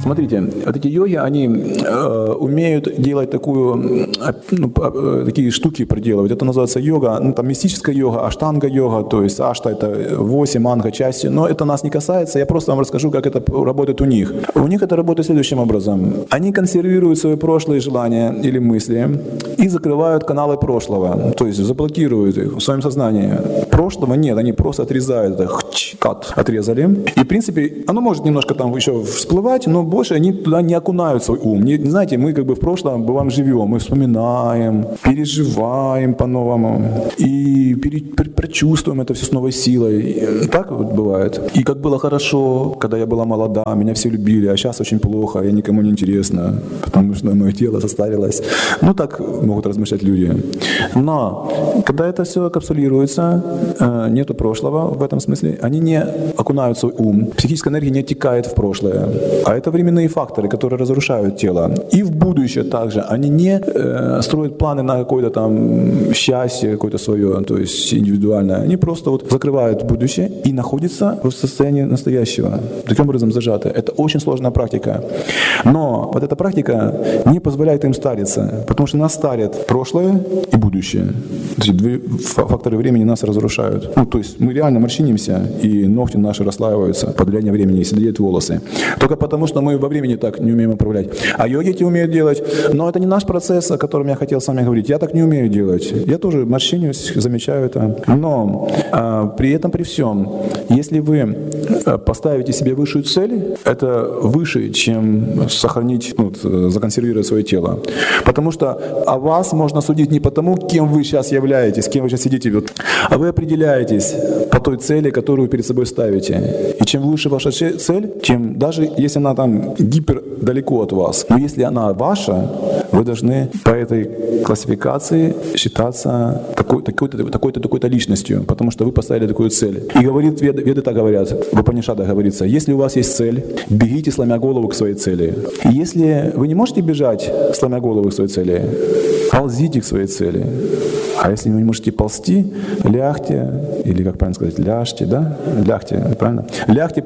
Смотрите, вот эти йоги, они умеют делать такие штуки проделывать. Это называется йога, там мистическая йога, аштанга-йога, то есть ашта — это 8, анга — части, но это нас не касается, я просто вам расскажу, как это работает у них. У них это работает следующим образом. Они консервируют свои прошлые желания или мысли и закрывают каналы прошлого, то есть заблокируют их в своем сознании. Прошлого нет, они просто отрезают это, отрезали. И, в принципе, оно может немножко там еще всплывать, но больше они туда не окунают свой ум. Не знаете, мы как бы в прошлом бываем живем, мы вспоминаем, переживаем по-новому и прочувствуем это все с новой силой. Так вот бывает. И как было хорошо, когда я была молода, меня все любили, а сейчас очень плохо, я никому не интересна, потому что мое тело состарилось. Ну, так могут размышлять люди. Но когда это все капсулируется, нету прошлого в этом смысле, они не окунают свой ум. Психическая энергия не оттекает в прошлое. А это временные факторы, которые разрушают тело. И в будущее также. Они не строят планы на какое-то там счастье, какое-то свое, то есть индивидуальное. Они просто вот закрывают будущее и находятся в состоянии настоящего. Таким образом зажаты. Это очень сложная практика. Но вот эта практика не позволяет им стариться, потому что нас старят прошлое и будущее. Эти две факторы времени нас разрушают. Ну, то есть мы реально морщинимся, и ногти наши расслаиваются под влиянием времени, и седеют волосы. Только потому, что мы во времени так не умеем управлять. А йоги эти умеют делать. Но это не наш процесс, о котором я хотел с вами говорить. Я так не умею делать. Я тоже морщинюсь, замечаю это. Но при этом, при всем, если вы поставите себе высшую цель, это выше, чем сохранить, законсервировать свое тело. Потому что о вас можно судить не потому, кем вы сейчас являетесь, кем вы сейчас сидите, а вы определяетесь по той цели, которую вы перед собой ставите. И чем выше ваша цель, тем даже если она там далеко от вас, но если она ваша, вы должны по этой классификации считаться такой-то личностью, потому что вы поставили такую цель. И говорит, веды так говорят, в Упанишадах говорится, если у вас есть цель, бегите, сломя голову к своей цели. И если вы не можете бежать, сломя голову к своей цели, ползите к своей цели. А если вы не можете ползти, лягте, или как правильно сказать, ляжьте, да? Лягте, правильно? Лягте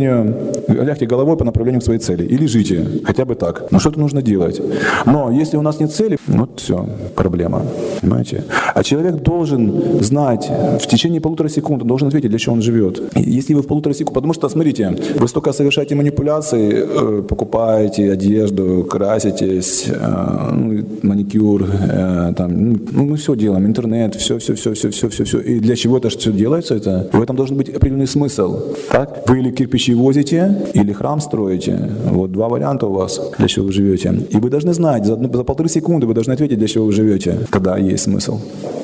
головой по направлению к своей цели. И лежите, хотя бы так. Но что-то нужно делать. Но если у нас нет цели, вот все, проблема. Понимаете? А человек должен знать, в течение 1,5 секунды должен ответить, для чего он живет. И если вы в 1,5 секунды, потому что, смотрите, вы столько совершаете манипуляций, покупаете одежду, краситесь, маникюр, мы все делаем, интернет, все. И для чего это все делается? В этом должен быть определенный смысл. Так? Вы или кирпичи возите, или храм строите. Вот 2 варианта у вас, для чего вы живете. И вы должны знать, за 1,5 секунды вы должны ответить, для чего вы живете. Тогда есть смысл.